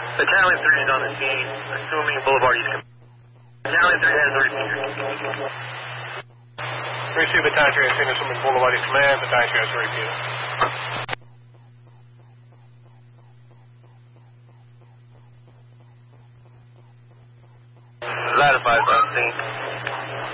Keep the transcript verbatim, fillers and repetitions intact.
Battalion three is on the scene, assuming Boulevard East. Battalion three has already been here. three two Battalion three has seen assuming Boulevard East Command. Battalion three has repeated. Ladder five on scene.